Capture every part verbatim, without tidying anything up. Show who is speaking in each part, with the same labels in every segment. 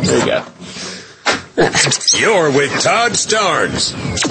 Speaker 1: There you go.
Speaker 2: You're with Todd Starnes.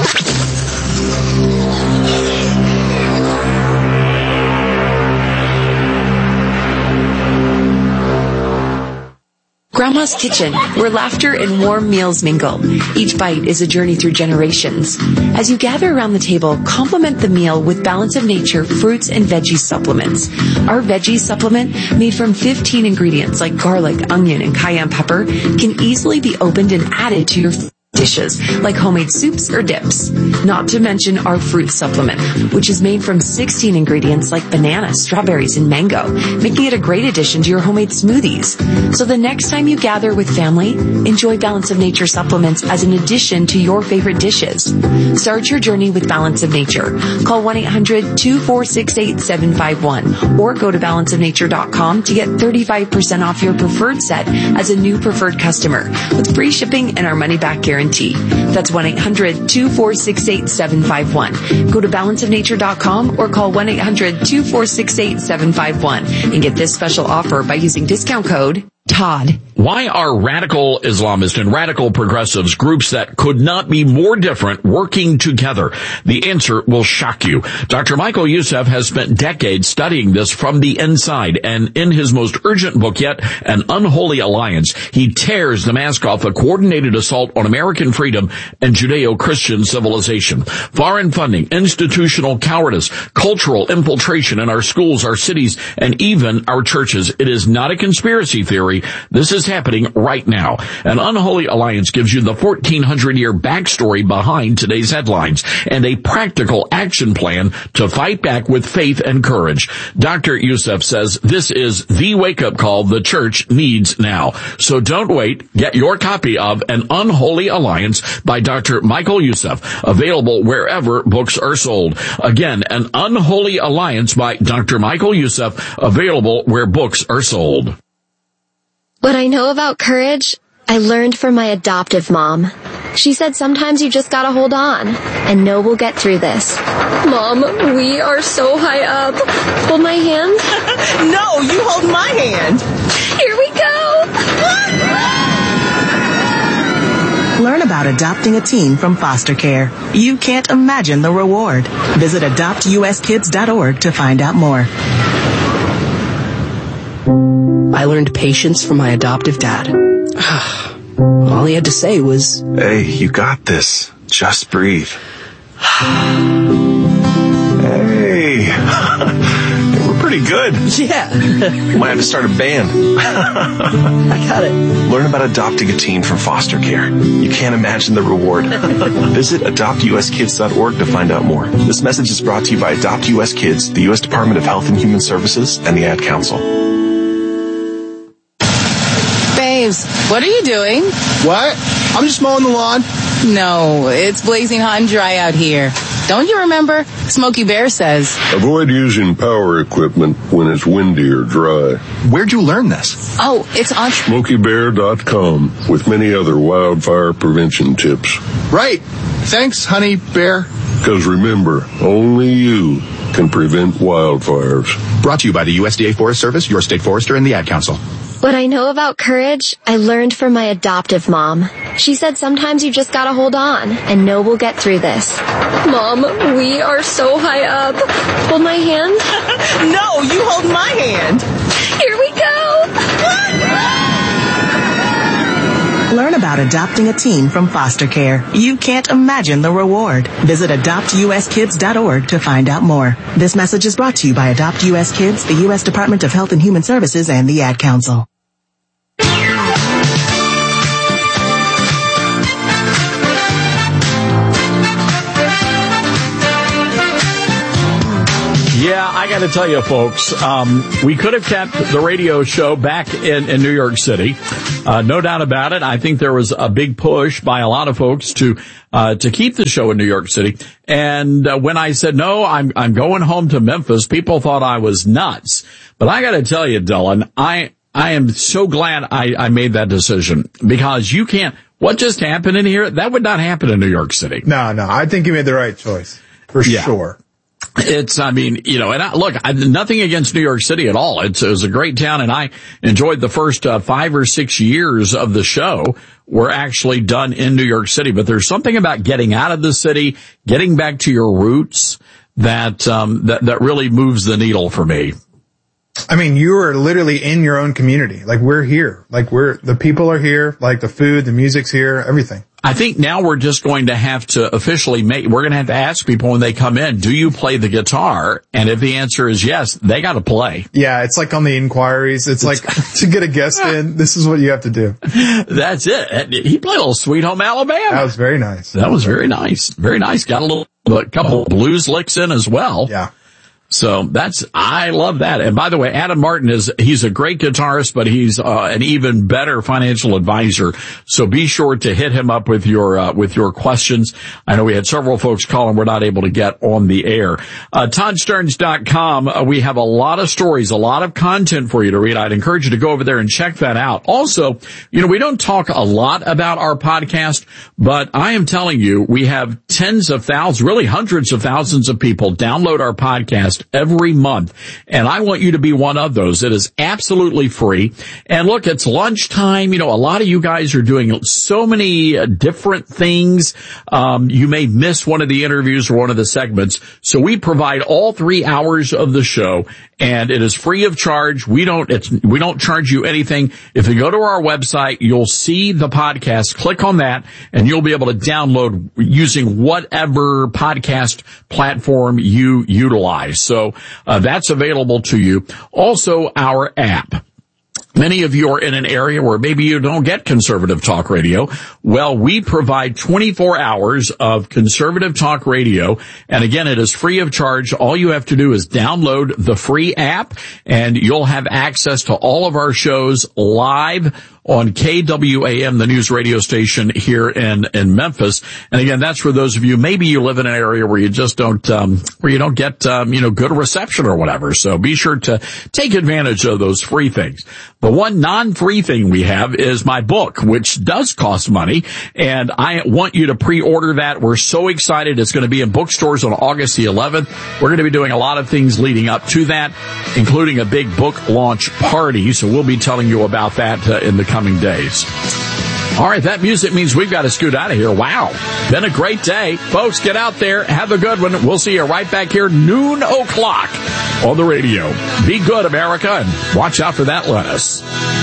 Speaker 3: Grandma's Kitchen, where laughter and warm meals mingle. Each bite is a journey through generations. As you gather around the table, complement the meal with Balance of Nature fruits and veggie supplements. Our veggie supplement, made from fifteen ingredients like garlic, onion, and cayenne pepper, can easily be opened and added to your dishes, like homemade soups or dips. Not to mention our fruit supplement, which is made from sixteen ingredients like banana, strawberries, and mango, making it a great addition to your homemade smoothies. So the next time you gather with family, enjoy Balance of Nature supplements as an addition to your favorite dishes. Start your journey with Balance of Nature. Call one eight hundred two four six eight seven five one or go to balance of nature dot com to get thirty-five percent off your preferred set as a new preferred customer with free shipping and our money-back guarantee. That's one eight hundred two four six eight seven five one. Go to balance of nature dot com or call one eight hundred two four six eight seven five one and get this special offer by using discount code Todd.
Speaker 4: Why are radical Islamists and radical progressives, groups that could not be more different, working together? The answer will shock you. Doctor Michael Youssef has spent decades studying this from the inside, and in his most urgent book yet, An Unholy Alliance, he tears the mask off a coordinated assault on American freedom and Judeo-Christian civilization. Foreign funding, institutional cowardice, cultural infiltration in our schools, our cities, and even our churches. It is not a conspiracy theory. This is happening right now. An Unholy Alliance gives you the fourteen hundred year backstory behind today's headlines and a practical action plan to fight back with faith and courage. Doctor Youssef says this is the wake-up call the church needs now. So don't wait. Get your copy of An Unholy Alliance by Doctor Michael Youssef, available wherever books are sold. Again, An Unholy Alliance by Doctor Michael Youssef, available where books are sold.
Speaker 5: What I know about courage, I learned from my adoptive mom. She said sometimes you just gotta hold on and know we'll get through this. Mom, we are so high up. Hold my hand.
Speaker 6: No, you hold my hand.
Speaker 5: Here we go.
Speaker 6: Learn about adopting a teen from foster care. You can't imagine the reward. Visit adopt u s kids dot org to find out more.
Speaker 7: I learned patience from my adoptive dad. All he had to say was,
Speaker 8: "Hey, you got this. Just breathe." Hey. We're pretty good.
Speaker 7: Yeah.
Speaker 8: Might have to start a band.
Speaker 7: I got it.
Speaker 8: Learn about adopting a teen from foster care. You can't imagine the reward. Visit adopt u s kids dot org to find out more. This message is brought to you by Adopt U S Kids, the U S Department of Health and Human Services, and the Ad Council.
Speaker 9: What are you doing?
Speaker 10: What? I'm just mowing the lawn.
Speaker 9: No, it's blazing hot and dry out here. Don't you remember? Smokey Bear says,
Speaker 11: avoid using power equipment when it's windy or dry.
Speaker 10: Where'd you learn this?
Speaker 9: Oh, it's on
Speaker 11: smokey bear dot com with many other wildfire prevention tips.
Speaker 10: Right. Thanks, honey bear.
Speaker 11: Because remember, only you can prevent wildfires.
Speaker 10: Brought to you by the U S D A Forest Service, your state forester, and the Ad Council.
Speaker 5: What I know about courage, I learned from my adoptive mom. She said sometimes you just gotta hold on and know we'll get through this. Mom, we are so high up. Hold my hand.
Speaker 6: No, you hold my hand.
Speaker 5: Here we go.
Speaker 6: Learn about adopting a teen from foster care. You can't imagine the reward. Visit adopt u s kids dot org to find out more. This message is brought to you by Adopt U S Kids, the U S Department of Health and Human Services, and the Ad Council.
Speaker 4: Yeah, I got to tell you, folks, um, we could have kept the radio show back in, in New York City. Uh, no doubt about it. I think there was a big push by a lot of folks to uh, to keep the show in New York City. And uh, when I said, no, I'm I'm going home to Memphis, people thought I was nuts. But I got to tell you, Dylan, I I am so glad I, I made that decision, because you can't. What just happened in here? That would not happen in New York City.
Speaker 12: No, no. I think you made the right choice. For
Speaker 4: yeah.
Speaker 12: sure.
Speaker 4: It's, I mean, you know, and I, look, I, nothing against New York City at all. It's, it was a great town, and I enjoyed the first uh, five or six years of the show were actually done in New York City. But there's something about getting out of the city, getting back to your roots that, um, that, that really moves the needle for me.
Speaker 1: I mean, you are literally in your own community. Like, we're here. Like, we're, the people are here. Like, the food, the music's here, everything.
Speaker 4: I think now we're just going to have to officially make, we're going to have to ask people when they come in, do you play the guitar? And if the answer is yes, they got to play.
Speaker 1: Yeah, it's like on the inquiries. It's like, to get a guest in, this is what you have to do.
Speaker 4: That's it. He played a little Sweet Home Alabama.
Speaker 1: That was very nice.
Speaker 4: That was very nice. Very nice. Got a little, a couple blues licks in as well.
Speaker 1: Yeah.
Speaker 4: So that's, I love that. And by the way, Adam Martin is, he's a great guitarist, but he's uh, an even better financial advisor. So be sure to hit him up with your, uh, with your questions. I know we had several folks call and we're not able to get on the air. Uh, Todd Starnes dot com. Uh, we have a lot of stories, a lot of content for you to read. I'd encourage you to go over there and check that out. Also, you know, we don't talk a lot about our podcast, but I am telling you, we have tens of thousands, really hundreds of thousands of people download our podcast every month, and I want you to be one of those. It is absolutely free. And look, it's lunchtime. You know, a lot of you guys are doing so many uh, different things. Um, you may miss one of the interviews or one of the segments. So we provide all three hours of the show, and it is free of charge. We don't, it's, we don't charge you anything. If you go to our website, you'll see the podcast. Click on that, and you'll be able to download using whatever podcast platform you utilize. So uh, that's available to you. Also, our app. Many of you are in an area where maybe you don't get conservative talk radio. Well, we provide twenty-four hours of conservative talk radio. And again, it is free of charge. All you have to do is download the free app, and you'll have access to all of our shows live on K W A M, the news radio station here in, in Memphis. And again, that's for those of you, maybe you live in an area where you just don't, um, where you don't get, um, you know, good reception or whatever. So be sure to take advantage of those free things. The one non-free thing we have is my book, which does cost money. And I want you to pre-order that. We're so excited. It's going to be in bookstores on August the eleventh. We're going to be doing a lot of things leading up to that, including a big book launch party. So we'll be telling you about that uh, in the coming days. All right, that music means we've got to scoot out of here. Wow. Been a great day. Folks, get out there. Have a good one. We'll see you right back here noon o'clock on the radio. Be good, America, and watch out for that lettuce.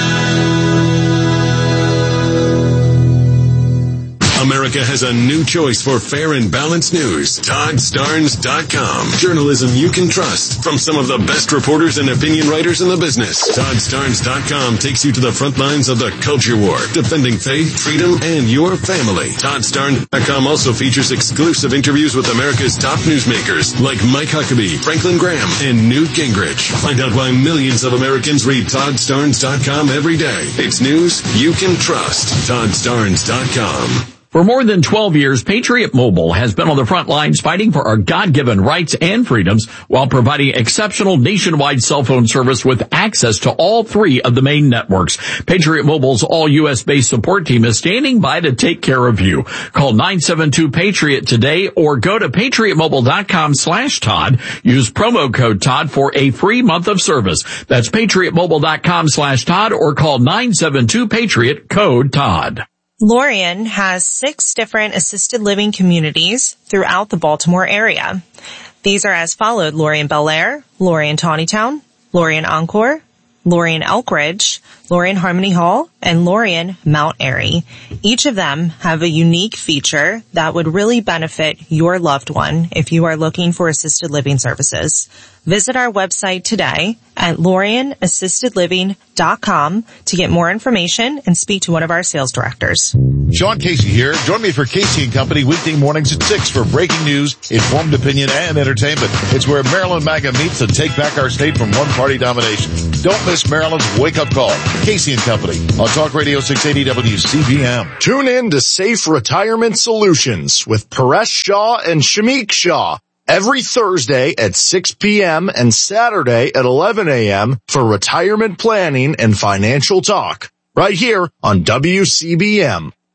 Speaker 2: America has a new choice for fair and balanced news. Todd Starnes dot com. Journalism you can trust from some of the best reporters and opinion writers in the business. Todd Starnes dot com takes you to the front lines of the culture war, defending faith, freedom, and your family. Todd Starnes dot com also features exclusive interviews with America's top newsmakers like Mike Huckabee, Franklin Graham, and Newt Gingrich. Find out why millions of Americans read Todd Starnes dot com every day. It's news you can trust. Todd Starnes dot com.
Speaker 4: For more than twelve years, Patriot Mobile has been on the front lines fighting for our God-given rights and freedoms while providing exceptional nationwide cell phone service with access to all three of the main networks. Patriot Mobile's all U S based support team is standing by to take care of you. Call nine seven two PATRIOT today or go to patriot mobile dot com slash Todd. Use promo code Todd for a free month of service. That's patriot mobile dot com slash Todd or call nine seven two PATRIOT, code Todd.
Speaker 12: Lorien has six different assisted living communities throughout the Baltimore area. These are as followed: Lorien Bel Air, Lorien Tawnytown, Lorien Encore, Lorien Elkridge, Lorien Harmony Hall, and Lorien Mount Airy. Each of them have a unique feature that would really benefit your loved one if you are looking for assisted living services. Visit our website today at lorien assisted living dot com to get more information and speak to one of our sales directors.
Speaker 13: Sean Casey here. Join me for Casey and Company weekday mornings at six for breaking news, informed opinion, and entertainment. It's where Maryland MAGA meets to take back our state from one-party domination. Don't miss Maryland's wake-up call. Casey and Company on Talk Radio six eighty W C B M.
Speaker 14: Tune in to Safe Retirement Solutions with Paresh Shah and Shamik Shah every Thursday at six p.m. and Saturday at eleven a.m. for retirement planning and financial talk right here on W C B M.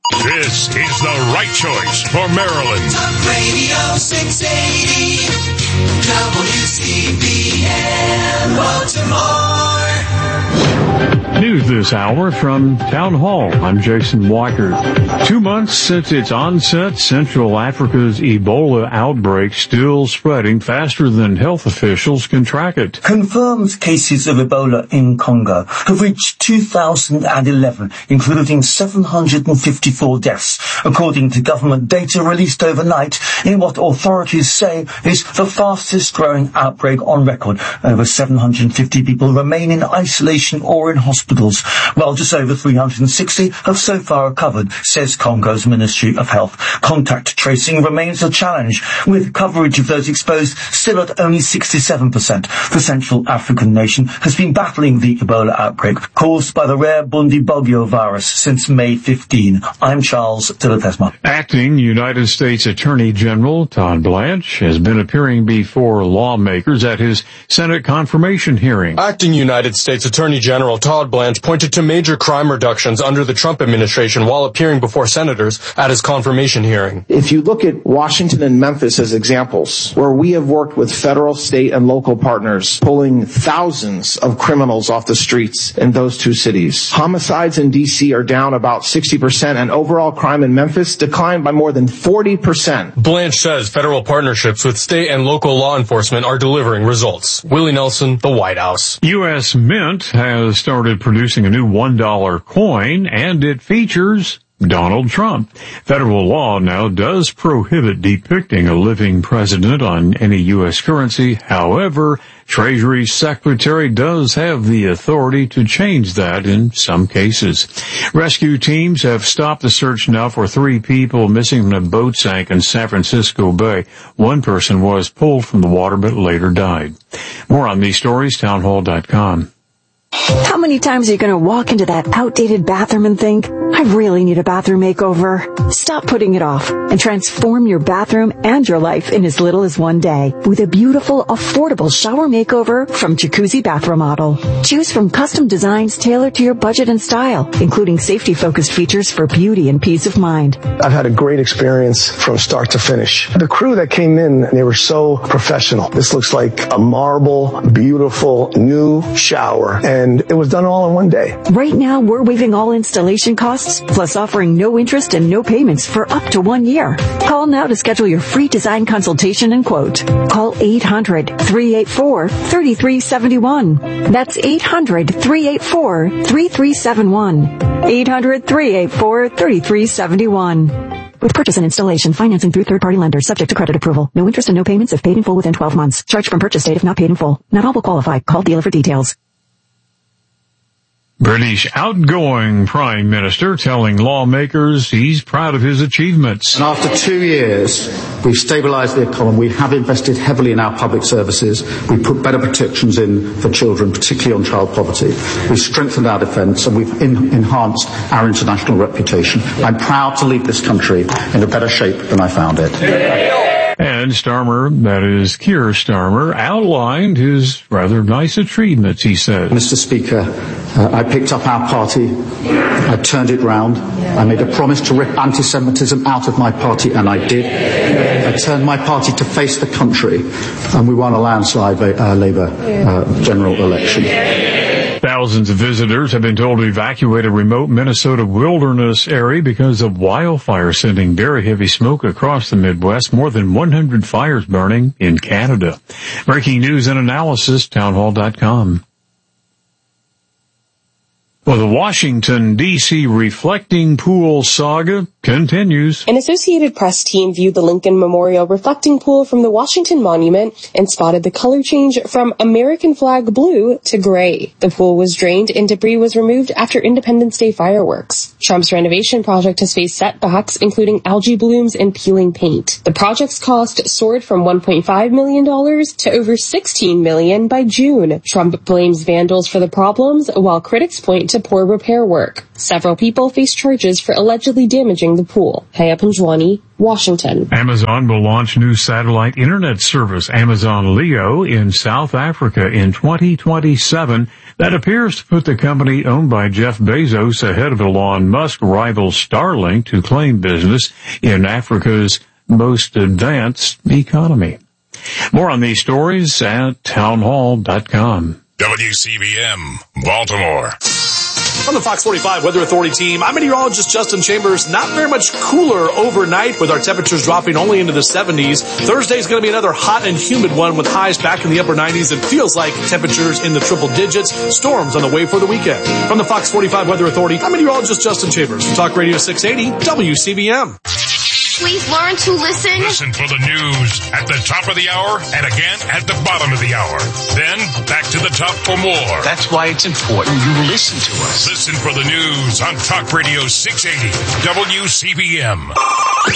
Speaker 15: This is the right choice for Maryland.
Speaker 16: Talk Radio six eighty, W C B N, Baltimore.
Speaker 17: News this hour from Town Hall. I'm Jason Weicker. Two months since its onset, Central Africa's Ebola outbreak still spreading faster than health officials can track it.
Speaker 18: Confirmed cases of Ebola in Congo have reached two thousand eleven, including seven hundred fifty-four deaths, according to government data released overnight in what authorities say is the fastest growing outbreak on record. Over seven hundred fifty people remain in isolation or in hospitals, while just over three hundred sixty have so far recovered, says Congo's Ministry of Health. Contact tracing remains a challenge, with coverage of those exposed still at only sixty-seven percent. The Central African nation has been battling the Ebola outbreak caused by the rare Bundibugyo virus since May fifteenth. I'm Charles de la Tesma.
Speaker 17: Acting United States Attorney General Todd Blanche has been appearing before lawmakers at his Senate confirmation hearing.
Speaker 19: Acting United States Attorney General Todd Blanche pointed to major crime reductions under the Trump administration while appearing before senators at his confirmation hearing.
Speaker 20: If you look at Washington and Memphis as examples, where we have worked with federal, state, and local partners, pulling thousands of criminals off the streets in those two cities. Homicides in D C are down about sixty percent, and overall crime in Memphis declined by more than forty percent.
Speaker 19: Blanche says federal partnerships with state and local law enforcement are delivering results. Willie Nelson, the White House.
Speaker 17: U S Mint has started producing a new one dollar coin, and it features Donald Trump. Federal law now does prohibit depicting a living president on any U S currency. However, Treasury Secretary does have the authority to change that in some cases. Rescue teams have stopped the search now for three people missing when a boat sank in San Francisco Bay. One person was pulled from the water but later died. More on these stories, townhall dot com.
Speaker 21: How many times are you going to walk into that outdated bathroom and think, I really need a bathroom makeover? Stop putting it off and transform your bathroom and your life in as little as one day with a beautiful, affordable shower makeover from Jacuzzi Bath Remodel. Choose from custom designs tailored to your budget and style, including safety-focused features for beauty and peace of mind.
Speaker 22: I've had a great experience from start to finish. The crew that came in, they were so professional. This looks like a marble, beautiful, new shower. And it was done all in one day.
Speaker 21: Right now, we're waiving all installation costs, plus offering no interest and no payments for up to one year. Call now to schedule your free design consultation and quote. Call eight hundred, three eight four, three three seven one. That's eight hundred, three eight four, three three seven one. eight hundred, three eight four, three three seven one. With purchase and installation, financing through third-party lenders, subject to credit approval. No interest and no payments if paid in full within twelve months. Charge from purchase date if not paid in full. Not all will qualify. Call dealer for details.
Speaker 17: British outgoing Prime Minister telling lawmakers he's proud of his achievements.
Speaker 23: And after two years, we've stabilised the economy. We have invested heavily in our public services. We've put better protections in for children, particularly on child poverty. We've strengthened our defence and we've in- enhanced our international reputation. I'm proud to leave this country in a better shape than I found it.
Speaker 17: And Starmer, that is Keir Starmer, outlined his rather nice achievements, he said.
Speaker 23: Mister Speaker, uh, I picked up our party, I turned it round, I made a promise to rip anti-Semitism out of my party, and I did. I turned my party to face the country, and we won a landslide uh, Labour uh, general election.
Speaker 17: Thousands of visitors have been told to evacuate a remote Minnesota wilderness area because of wildfire sending very heavy smoke across the Midwest. More than one hundred fires burning in Canada. Breaking news and analysis, townhall dot com. Well, the Washington, D C reflecting pool saga continues.
Speaker 24: An Associated Press team viewed the Lincoln Memorial reflecting pool from the Washington Monument and spotted the color change from American flag blue to gray. The pool was drained and debris was removed after Independence Day fireworks. Trump's renovation project has faced setbacks, including algae blooms and peeling paint. The project's cost soared from one point five million dollars to over sixteen million dollars by June. Trump blames vandals for the problems, while critics point to poor repair work. Several people face charges for allegedly damaging the pool. Haya Panjwani, Washington.
Speaker 17: Amazon will launch new satellite internet service, Amazon Leo, in South Africa in twenty twenty-seven. That appears to put the company owned by Jeff Bezos ahead of Elon Musk rival Starlink to claim business in Africa's most advanced economy. More on these stories at townhall dot com.
Speaker 15: W C B M, Baltimore.
Speaker 3: From the Fox forty-five Weather Authority team, I'm meteorologist Justin Chambers. Not very much cooler overnight with our temperatures dropping only into the seventies. Thursday's going to be another hot and humid one with highs back in the upper nineties. It feels like temperatures in the triple digits. Storms on the way for the weekend. From the Fox forty-five Weather Authority, I'm meteorologist Justin Chambers. Talk Radio six eighty W C B M.
Speaker 7: Please learn to listen.
Speaker 15: Listen for the news at the top of the hour and again at the bottom of the hour. Then back to the top for more.
Speaker 8: That's why it's important you listen to us.
Speaker 15: Listen for the news on Talk Radio six eighty W C B M.